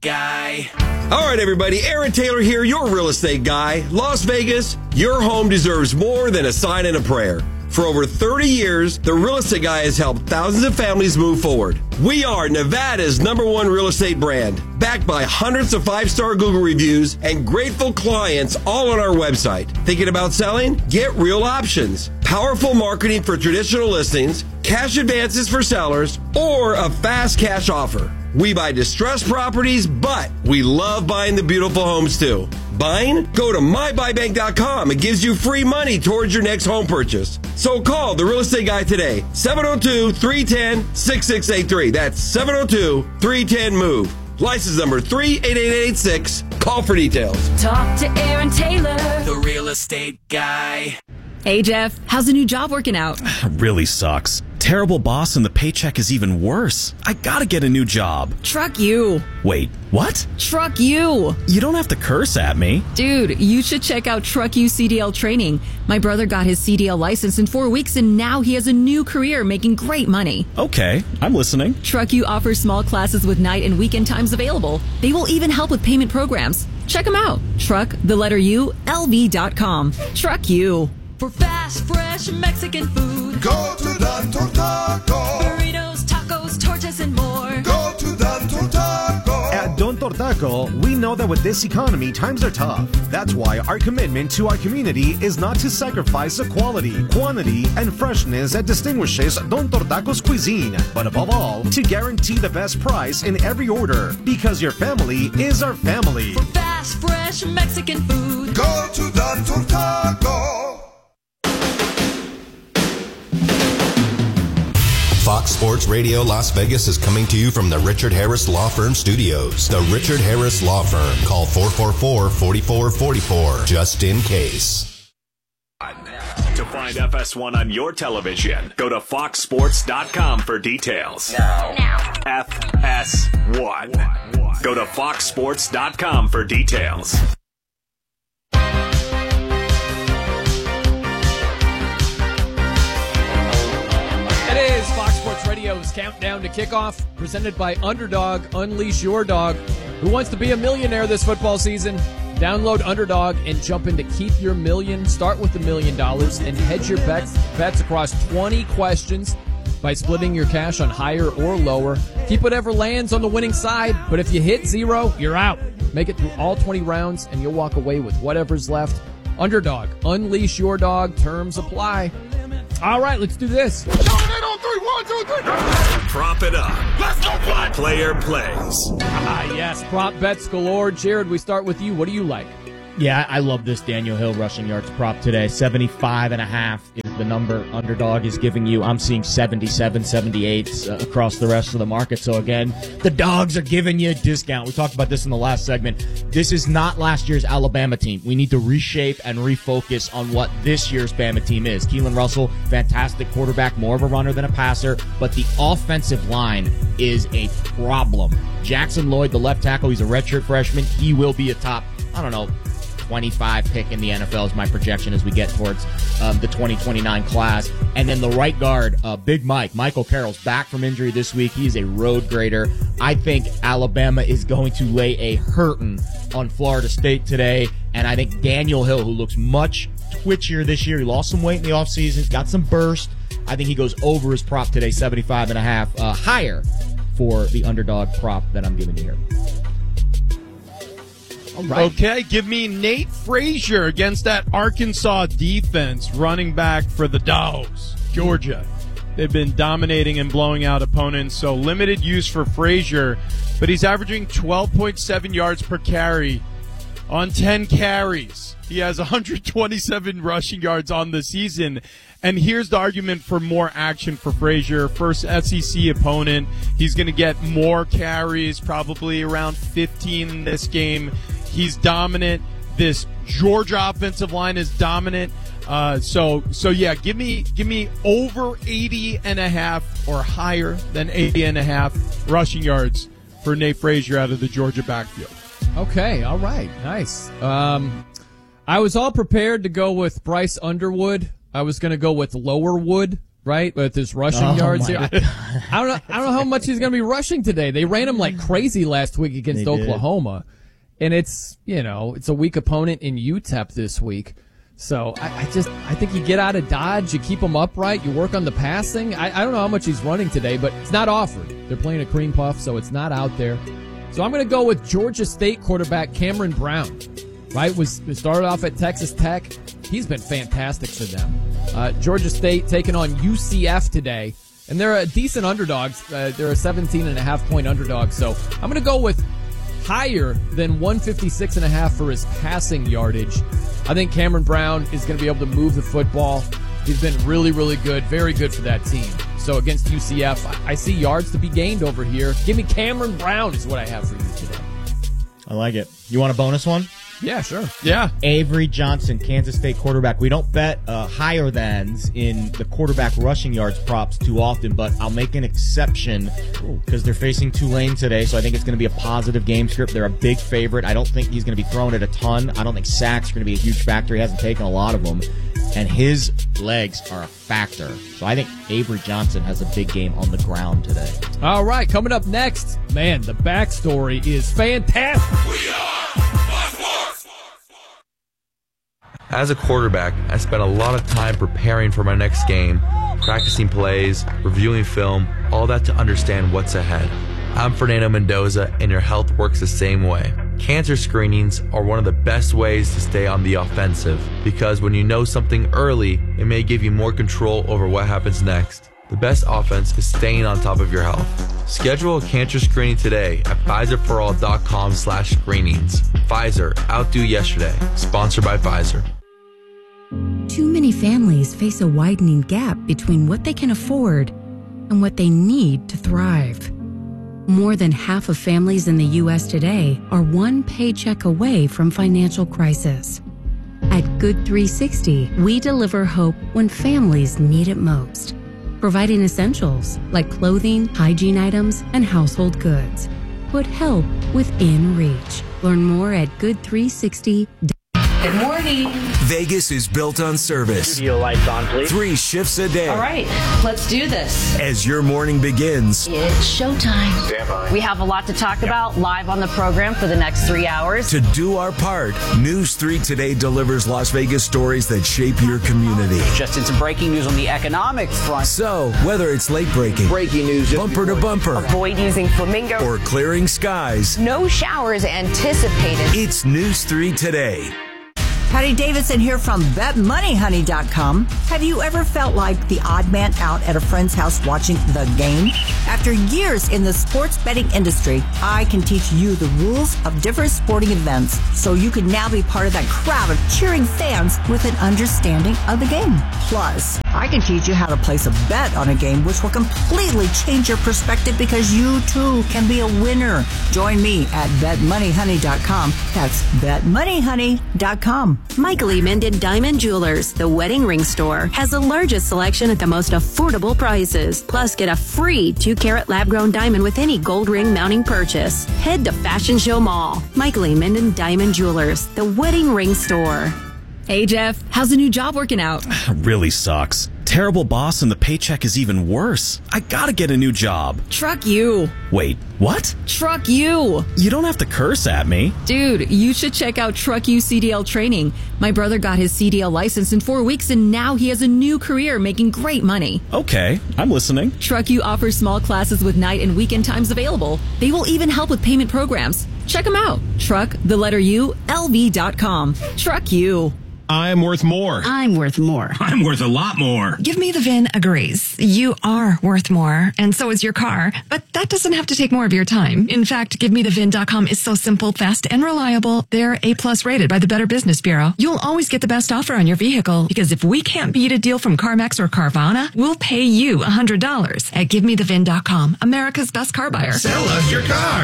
guy. All right, everybody. Aaron Taylor here, your real estate guy. Las Vegas, your home deserves more than a sign and a prayer. For over 30 years, the Real Estate Guy has helped thousands of families move forward. We are Nevada's #1 real estate brand, backed by hundreds of 5-star Google reviews and grateful clients all on our website. Thinking about selling? Get Real Options. Powerful marketing for traditional listings, cash advances for sellers, or a fast cash offer. We buy distressed properties, but we love buying the beautiful homes too. Buying? Go to mybuybank.com. It gives you free money towards your next home purchase. So call the Real Estate Guy today, 702-310-6683. That's 702-310-MOVE. License number 38886. Call for details. Talk to Aaron Taylor, The Real Estate Guy. Hey, Jeff, how's the new job working out? Really sucks. Terrible boss and the paycheck is even worse. I gotta get a new job. Truck you. Wait, what? Truck you. You don't have to curse at me. Dude, you should check out Truck You CDL training. My brother got his CDL license in 4 weeks and now he has a new career making great money. Okay, I'm listening. Truck You offers small classes with night and weekend times available. They will even help with payment programs. Check them out. LV.com. Truck You. for fast, fresh Mexican food. Go to Don Tortaco. Burritos, tacos, tortas, and more. Go to Don Tortaco. At Don Tortaco, we know that with this economy, times are tough. That's why our commitment to our community is not to sacrifice the quality, quantity, and freshness that distinguishes Don Tortaco's cuisine, but above all, to guarantee the best price in every order, because your family is our family. For fast, fresh Mexican food. Go to Don Tortaco. Fox Sports Radio Las Vegas is coming to you from the Richard Harris Law Firm Studios. The Richard Harris Law Firm. Call 444-4444, just in case. To find FS1 on your television, go to foxsports.com for details. Now. FS1. Go to foxsports.com for details. It is Fox Sports Radio's Countdown to Kickoff, presented by Underdog. Unleash your dog. Who wants to be a millionaire this football season? Download Underdog and jump in to keep your million. Start with $1 million and hedge your bets across 20 questions by splitting your cash on higher or lower. Keep whatever lands on the winning side, but if you hit zero, you're out. Make it through all 20 rounds and you'll walk away with whatever's left. Underdog. Unleash your dog. Terms apply. All right, let's do this. Prop it up. Let's go play. Player plays. Yes, prop bets galore. Jared, we start with you. What do you like? Yeah, I love this Daniel Hill rushing yards prop today. 75.5 is the number Underdog is giving you. I'm seeing 77, 78 across the rest of the market. So again, the dogs are giving you a discount. We talked about this in the last segment. This is not last year's Alabama team. We need to reshape and refocus on what this year's Bama team is. Keelan Russell, fantastic quarterback, more of a runner than a passer, but the offensive line is a problem. Jackson Lloyd, the left tackle, he's a redshirt freshman. He will be a top, 25 pick in the NFL is my projection as we get towards the 2029 class. And then the right guard, Big Michael Carroll's back from injury this week. He's a road grader. I think Alabama is going to lay a hurtin' on Florida State today. And I think Daniel Hill, who looks much twitchier this year, he lost some weight in the offseason, got some burst. I think he goes over his prop today, 75.5, higher for the Underdog prop that I'm giving you here. All right. Okay, give me Nate Frazier against that Arkansas defense, running back for the Dogs, Georgia. They've been dominating and blowing out opponents, so limited use for Frazier, but he's averaging 12.7 yards per carry on 10 carries. He has 127 rushing yards on the season. And here's the argument for more action for Frazier. First SEC opponent. He's going to get more carries, probably around 15 in this game. He's dominant. This Georgia offensive line is dominant. So yeah, give me over 80.5 or higher than 80.5 rushing yards for Nate Frazier out of the Georgia backfield. Okay, all right, nice. I was all prepared to go with Bryce Underwood. I was going to go with Lowerwood right? With his rushing yards here. I don't know how much he's going to be rushing today. They ran him like crazy last week against Oklahoma. And it's a weak opponent in UTEP this week. So I think you get out of Dodge, you keep him upright, you work on the passing. I don't know how much he's running today, but it's not offered. They're playing a cream puff, so it's not out there. So I'm going to go with Georgia State quarterback Cameron Brown. Right, started off at Texas Tech. He's been fantastic for them. Georgia State taking on UCF today, and they're a decent underdog. They're a 17.5-point underdog. So I'm going to go with higher than 156.5 for his passing yardage. I think Cameron Brown is going to be able to move the football. He's been really, really good, very good for that team. So against UCF, I see yards to be gained over here. Give me Cameron Brown is what I have for you today. I like it. You want a bonus one? Yeah, sure. Yeah. Avery Johnson, Kansas State quarterback. We don't bet higher thans in the quarterback rushing yards props too often, but I'll make an exception because they're facing Tulane today, so I think it's going to be a positive game script. They're a big favorite. I don't think he's going to be throwing it a ton. I don't think sacks are going to be a huge factor. He hasn't taken a lot of them, and his legs are a factor. So I think Avery Johnson has a big game on the ground today. All right, coming up next, man, the backstory is fantastic. We are As a quarterback, I spent a lot of time preparing for my next game, practicing plays, reviewing film, all that to understand what's ahead. I'm Fernando Mendoza, and your health works the same way. Cancer screenings are one of the best ways to stay on the offensive, because when you know something early, it may give you more control over what happens next. The best offense is staying on top of your health. Schedule a cancer screening today at PfizerForAll.com/screenings. Pfizer, outdo yesterday. Sponsored by Pfizer. Too many families face a widening gap between what they can afford and what they need to thrive. More than half of families in the U.S. today are one paycheck away from financial crisis. At Good 360, we deliver hope when families need it most, providing essentials like clothing, hygiene items, and household goods. Put help within reach. Learn more at good360.com. Good morning. Vegas is built on service. Studio lights on, please. 3 shifts a day. All right, let's do this. As your morning begins, It's showtime. Stand by. We have a lot to talk about live on the program for the next 3 hours. To do our part, News 3 Today delivers Las Vegas stories that shape your community. Just in some breaking news on the economic front. So, whether it's late breaking, news, bumper to bumper, avoid using flamingo, or clearing skies, no showers anticipated. It's News 3 Today. Patty Davidson here from BetMoneyHoney.com. Have you ever felt like the odd man out at a friend's house watching the game? After years in the sports betting industry, I can teach you the rules of different sporting events so you can now be part of that crowd of cheering fans with an understanding of the game. Plus, I can teach you how to place a bet on a game which will completely change your perspective because you too can be a winner. Join me at BetMoneyHoney.com. That's BetMoneyHoney.com. Michael E. Minden Diamond Jewelers, the wedding ring store, has the largest selection at the most affordable prices. Plus, get a free 2-carat lab-grown diamond with any gold ring mounting purchase. Head to Fashion Show Mall. Michael E. Minden Diamond Jewelers, the wedding ring store. Hey, Jeff, how's the new job working out? Really sucks. Terrible boss, and the paycheck is even worse. I gotta get a new job. Truck you. Wait, what? Truck you. You don't have to curse at me. Dude, you should check out Truck You CDL training. My brother got his CDL license in 4 weeks, and now he has a new career making great money. Okay, I'm listening. Truck You offers small classes with night and weekend times available. They will even help with payment programs. Check them out. Truck, the letter U, LV.com. Truck You. I'm worth more. I'm worth more. I'm worth a lot more. Give Me the VIN agrees. You are worth more, and so is your car. But that doesn't have to take more of your time. In fact, GiveMeTheVIN.com is so simple, fast, and reliable. They're A+ rated by the Better Business Bureau. You'll always get the best offer on your vehicle, because if we can't beat a deal from CarMax or Carvana, we'll pay you $100 at GiveMeTheVIN.com, America's best car buyer. Sell us your car.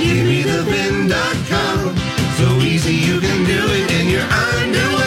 GiveMeTheVIN.com. So easy you can do it in your underwear.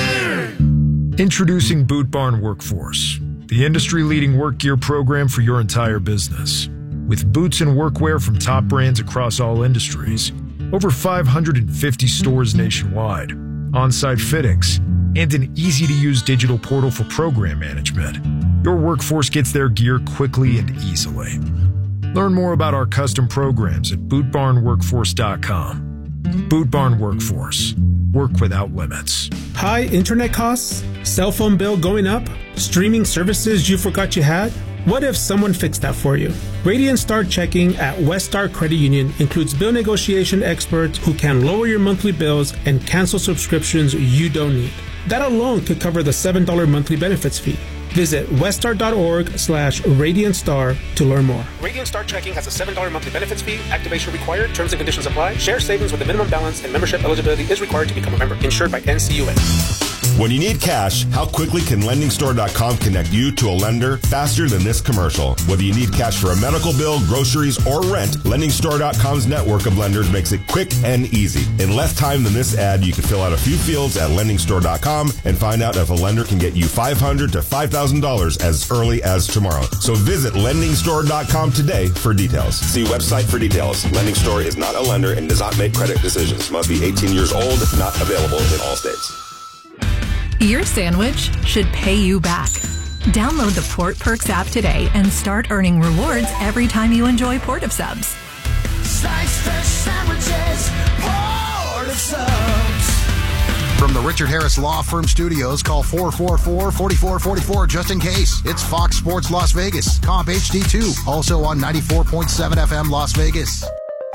Introducing Boot Barn Workforce, the industry-leading work gear program for your entire business. With boots and workwear from top brands across all industries, over 550 stores nationwide, on-site fittings, and an easy-to-use digital portal for program management. your workforce gets their gear quickly and easily. Learn more about our custom programs at bootbarnworkforce.com. Boot Barn Workforce. Work without limits. High internet costs? Cell phone bill going up? Streaming services you forgot you had? What if someone fixed that for you? Radiant Star Checking at West Star Credit Union includes bill negotiation experts who can lower your monthly bills and cancel subscriptions you don't need. That alone could cover the $7 monthly benefits fee. Visit weststar.org/RadiantStar to learn more. Radiant Star Checking has a $7 monthly benefits fee. Activation required. Terms and conditions apply. Share savings with a minimum balance and membership eligibility is required to become a member. Insured by NCUA. When you need cash, how quickly can LendingStore.com connect you to a lender faster than this commercial? Whether you need cash for a medical bill, groceries, or rent, LendingStore.com's network of lenders makes it quick and easy. In less time than this ad, you can fill out a few fields at LendingStore.com and find out if a lender can get you $500 to $5,000 as early as tomorrow. So visit LendingStore.com today for details. See website for details. Lending Store is not a lender and does not make credit decisions. Must be 18 years old, not available in all states. Your sandwich should pay you back. Download the Port Perks app today and start earning rewards every time you enjoy Port of Subs. Slice fresh sandwiches, Port of Subs. From the Richard Harris Law Firm Studios, call 444-4444 just in case. It's Fox Sports Las Vegas, Comp HD2, also on 94.7 FM Las Vegas.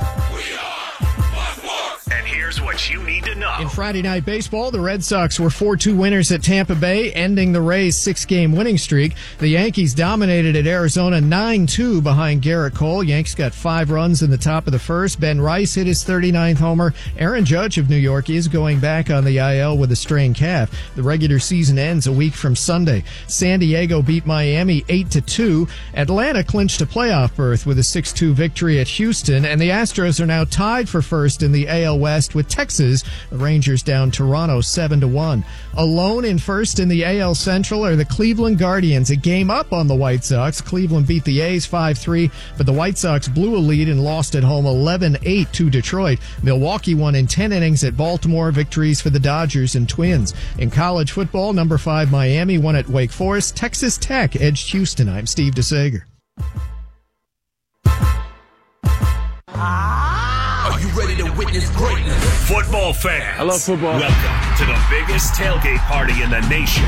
And here's what you need to know. In Friday Night Baseball, the Red Sox were 4-2 winners at Tampa Bay, ending the Rays' 6-game winning streak. The Yankees dominated at Arizona 9-2 behind Garrett Cole. Yankees got 5 runs in the top of the first. Ben Rice hit his 39th homer. Aaron Judge of New York is going back on the IL with a strained calf. The regular season ends a week from Sunday. San Diego beat Miami 8-2. Atlanta clinched a playoff berth with a 6-2 victory at Houston, and the Astros are now tied for first in the AL West with Texas. The Rangers down Toronto 7-1. Alone in first in the AL Central are the Cleveland Guardians, a game up on the White Sox. Cleveland beat the A's 5-3, but the White Sox blew a lead and lost at home 11-8 to Detroit. Milwaukee won in 10 innings at Baltimore. Victories for the Dodgers and Twins. In college football, number 5 Miami won at Wake Forest. Texas Tech edged Houston. I'm Steve DeSager. Are you ready to witness greatness? Football fans. I love football. Welcome to the biggest tailgate party in the nation.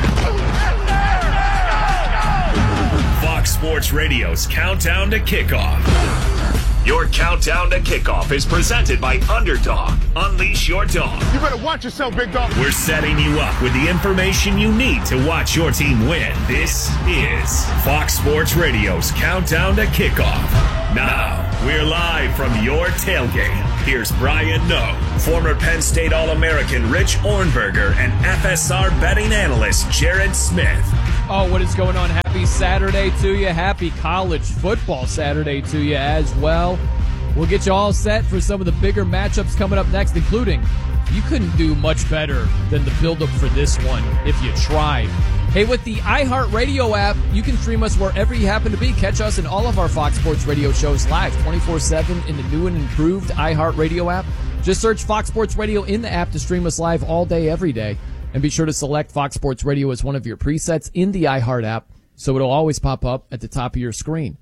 Fox Sports Radio's Countdown to Kickoff. Your Countdown to Kickoff is presented by Underdog. Unleash your dog. You better watch yourself, big dog. We're setting you up with the information you need to watch your team win. This is Fox Sports Radio's Countdown to Kickoff. Now, we're live from your tailgate. Here's Brian Noe, former Penn State All-American Rich Ornberger, and FSR betting analyst Jared Smith. Oh, what is going on? Happy Saturday to you. Happy college football Saturday to you as well. We'll get you all set for some of the bigger matchups coming up next, including you couldn't do much better than the build-up for this one if you tried. Hey, with the iHeartRadio app, you can stream us wherever you happen to be. Catch us in all of our Fox Sports Radio shows live 24/7 in the new and improved iHeartRadio app. Just search Fox Sports Radio in the app to stream us live all day, every day. And be sure to select Fox Sports Radio as one of your presets in the iHeart app so it'll always pop up at the top of your screen.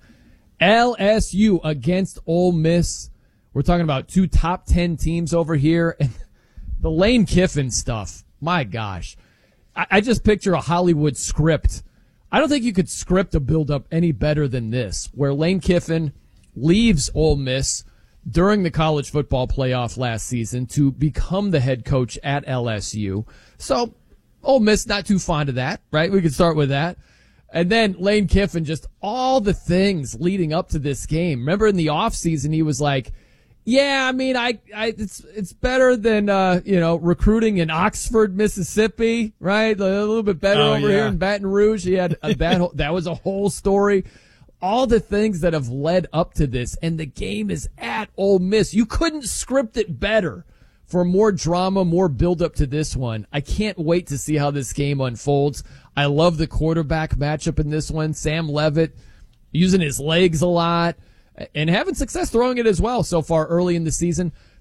LSU against Ole Miss. We're talking about 2 top 10 teams over here. And the Lane Kiffin stuff, my gosh. I just picture a Hollywood script. I don't think you could script a build-up any better than this, where Lane Kiffin leaves Ole Miss during the college football playoff last season to become the head coach at LSU. So Ole Miss not too fond of that, right? We could start with that. And then Lane Kiffin, just all the things leading up to this game. Remember in the offseason, he was like, yeah, I mean, it's better than, recruiting in Oxford, Mississippi, right? A little bit better here in Baton Rouge. He had that was a whole story. All the things that have led up to this, and the game is at Ole Miss. You couldn't script it better for more drama, more build up to this one. I can't wait to see how this game unfolds. I love the quarterback matchup in this one. Sam Leavitt using his legs a lot and having success throwing it as well so far early in the season.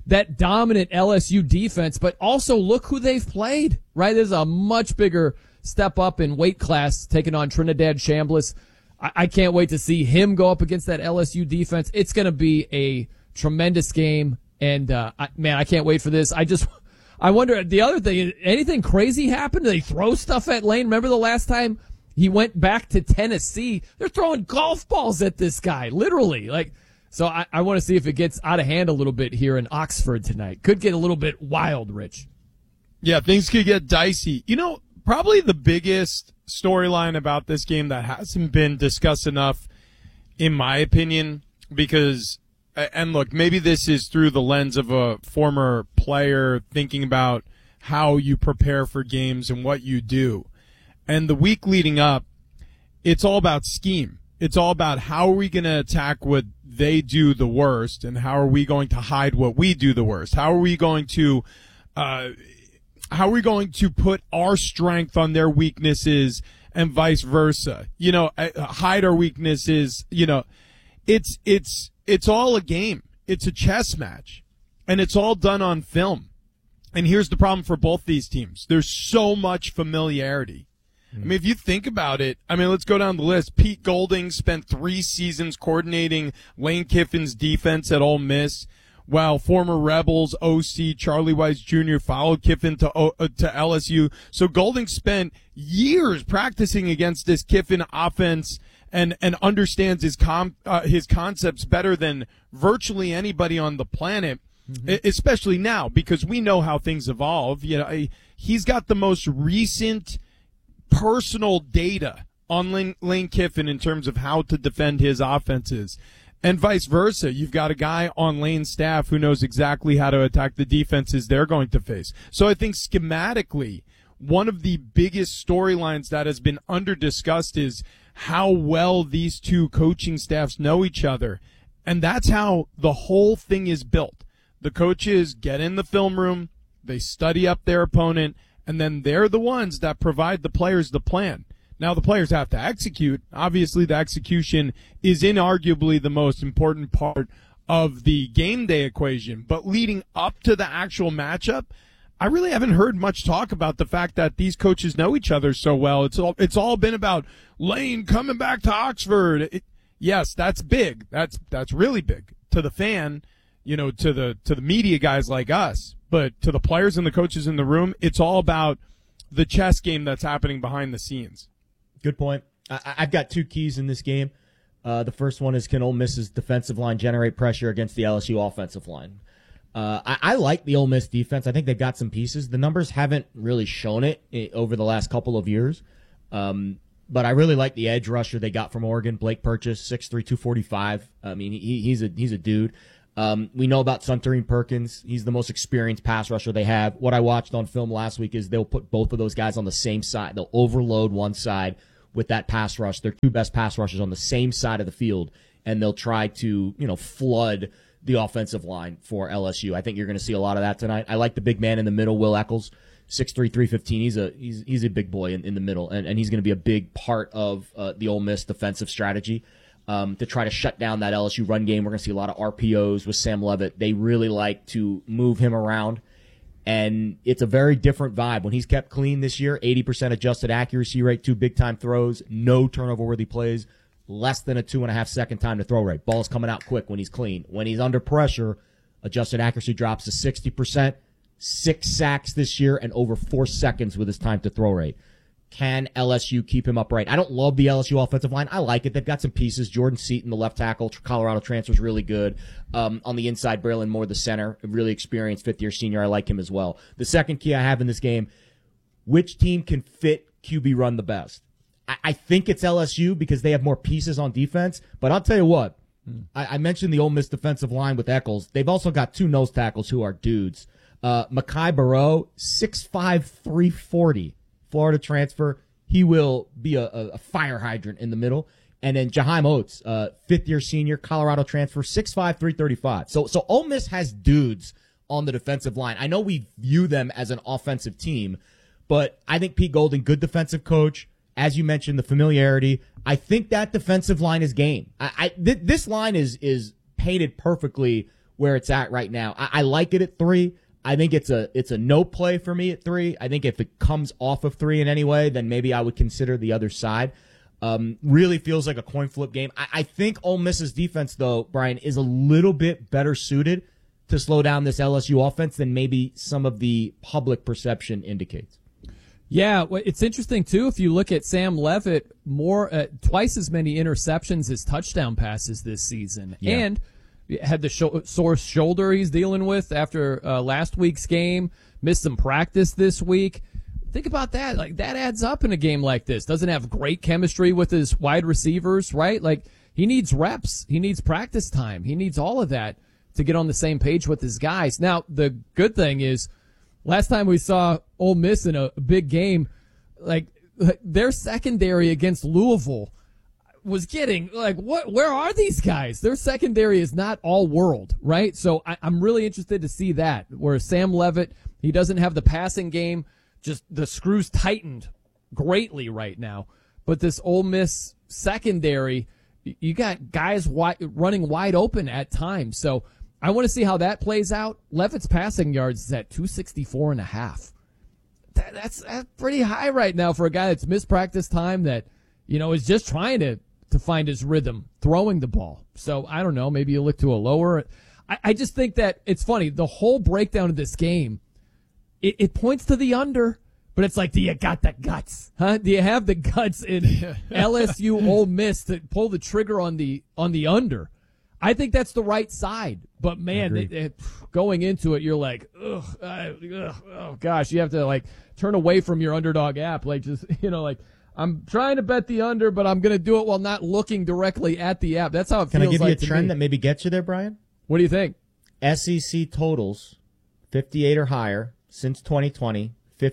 that dominant LSU defense, but also look who they've played, right? There's a much bigger step up in weight class taking on Trinidad Chambliss. I can't wait to see him go up against that LSU defense. It's going to be a tremendous game, and I can't wait for this. I wonder, the other thing, anything crazy happened? Do they throw stuff at Lane? Remember the last time he went back to Tennessee? They're throwing golf balls at this guy, literally. So I want to see if it gets out of hand a little bit here in Oxford tonight. Could get a little bit wild, Rich. Yeah, things could get dicey. Probably the biggest storyline about this game that hasn't been discussed enough, in my opinion, because, and look, maybe this is through the lens of a former player thinking about how you prepare for games and what you do. And the week leading up, it's all about scheme. It's all about how are we going to attack what they do the worst, and how are we going to hide what we do the worst? How are we going to put our strength on their weaknesses and vice versa? Hide our weaknesses. It's all a game. It's a chess match, and it's all done on film. And here's the problem for both these teams. There's so much familiarity. I mean, if you think about it, let's go down the list. Pete Golding spent 3 seasons coordinating Lane Kiffin's defense at Ole Miss, while former Rebels OC Charlie Weiss Jr. followed Kiffin to LSU. So Golding spent years practicing against this Kiffin offense and understands his concepts better than virtually anybody on the planet, especially now, because we know how things evolve. He's got the most recent personal data on Lane Kiffin in terms of how to defend his offenses. And vice versa. You've got a guy on Lane's staff who knows exactly how to attack the defenses they're going to face. So I think schematically, one of the biggest storylines that has been under-discussed is how well these two coaching staffs know each other. And that's how the whole thing is built. The coaches get in the film room, they study up their opponent, and then they're the ones that provide the players the plan. Now, the players have to execute. Obviously, the execution is inarguably the most important part of the game day equation. But leading up to the actual matchup, I really haven't heard much talk about the fact that these coaches know each other so well. It's all been about Lane coming back to Oxford. Yes, that's big. That's really big to the fan, to the media guys like us. But to the players and the coaches in the room, it's all about the chess game that's happening behind the scenes. Good point. I've got 2 keys in this game. The first one is, can Ole Miss's defensive line generate pressure against the LSU offensive line? I like the Ole Miss defense. I think they've got some pieces. The numbers haven't really shown it over the last couple of years. But I really like the edge rusher they got from Oregon, Blake Purchase, 6'3", 245. He's a dude. We know about Suntarine Perkins. He's the most experienced pass rusher they have. What I watched on film last week is they'll put both of those guys on the same side. They'll overload one side with that pass rush. They're 2 best pass rushers on the same side of the field, and they'll try to, flood the offensive line for LSU. I think you're going to see a lot of that tonight. I like the big man in the middle, Will Eccles, 6'3", 315. He's a big boy in the middle, and he's going to be a big part of the Ole Miss defensive strategy. To try to shut down that LSU run game. We're going to see a lot of RPOs with Sam Levitt. They really like to move him around, and it's a very different vibe. When he's kept clean this year, 80% adjusted accuracy rate, 2 big-time throws, no turnover-worthy plays, less than a 2.5-second time to throw rate. Ball's coming out quick when he's clean. When he's under pressure, adjusted accuracy drops to 60%, 6 sacks this year, and over 4 seconds with his time to throw rate. Can LSU keep him upright? I don't love the LSU offensive line. I like it. They've got some pieces. Jordan Seaton, the left tackle, Colorado transfer, is really good. On the inside, Braylon Moore, the center, a really experienced 5th-year senior. I like him as well. The second key I have in this game, which team can fit QB run the best? I think it's LSU because they have more pieces on defense. But I'll tell you what, I mentioned the Ole Miss defensive line with Eccles. They've also got 2 nose tackles who are dudes. Mekhi Barrow, 6'5", 340. Florida transfer. He will be a fire hydrant in the middle. And then Jaheim Oates, 5th-year senior, Colorado transfer, 6'5", 335. So Ole Miss has dudes on the defensive line. I know we view them as an offensive team, but I think Pete Golding, good defensive coach. As you mentioned, the familiarity. I think that defensive line is game. This line is painted perfectly where it's at right now. I like it at 3. I think it's a no play for me at 3. I think if it comes off of 3 in any way, then maybe I would consider the other side. Really feels like a coin flip game. I think Ole Miss's defense, though, Brian, is a little bit better suited to slow down this LSU offense than maybe some of the public perception indicates. Yeah, well, it's interesting, too, if you look at Sam Leavitt, twice as many interceptions as touchdown passes this season. Yeah. And had the sore shoulder he's dealing with after last week's game, missed some practice this week. Think about that. Like, that adds up in a game like this. Doesn't have great chemistry with his wide receivers, right? Like, he needs reps. He needs practice time. He needs all of that to get on the same page with his guys. Now, the good thing is, last time we saw Ole Miss in a big game, like, their secondary against Louisville was getting, like, where are these guys? Their secondary is not all world, right? So I'm really interested to see that, where Sam Leavitt, he doesn't have the passing game. Just the screws tightened greatly right now. But this Ole Miss secondary, you got guys running wide open at times. So I want to see how that plays out. Leavitt's passing yards is at 264.5. That's pretty high right now for a guy that's missed practice time that, is just trying to find his rhythm throwing the ball. So I don't know. Maybe you look to a lower. I just think that it's funny. The whole breakdown of this game, it points to the under, but it's like, do you got the guts? Huh? Do you have the guts in LSU Ole Miss to pull the trigger on the under? I think that's the right side. But, man, going into it, you're like, oh, gosh, you have to, like, turn away from your Underdog app. Like, just, like, I'm trying to bet the under, but I'm going to do it while not looking directly at the app. That's how it feels like. Can I give you a trend that maybe gets you there, Brian? What do you think? SEC totals, 58 or higher. Since 2020,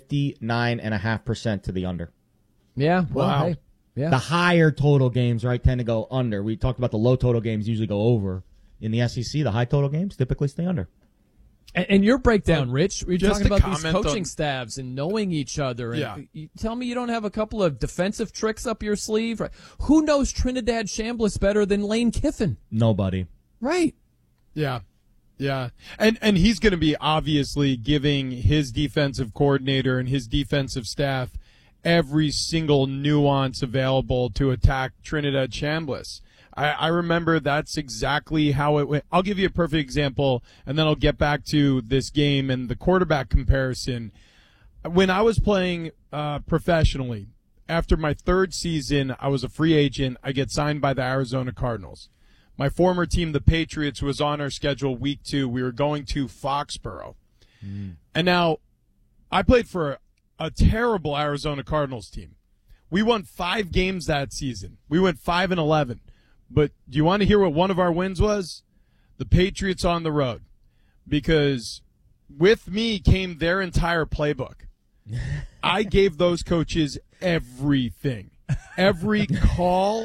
59.5% to the under. Yeah. Well, wow. Hey, yeah. The higher total games, right, tend to go under. We talked about the low total games usually go over. In the SEC, the high total games typically stay under. And your breakdown, Rich, we're just talking about these coaching staffs and knowing each other. And yeah. You tell me you don't have a couple of defensive tricks up your sleeve? Right? Who knows Trinidad Chambliss better than Lane Kiffin? Nobody. Right. Yeah. Yeah, and he's going to be obviously giving his defensive coordinator and his defensive staff every single nuance available to attack Trinidad Chambliss. I remember that's exactly how it went. I'll give you a perfect example, and then I'll get back to this game and the quarterback comparison. When I was playing professionally, after my 3rd season, I was a free agent. I get signed by the Arizona Cardinals. My former team, the Patriots, was on our schedule week 2. We were going to Foxborough. And now I played for a terrible Arizona Cardinals team. We won 5 games that season. We went 5-11. But do you want to hear what one of our wins was? The Patriots on the road. Because with me came their entire playbook. I gave those coaches everything. Every call.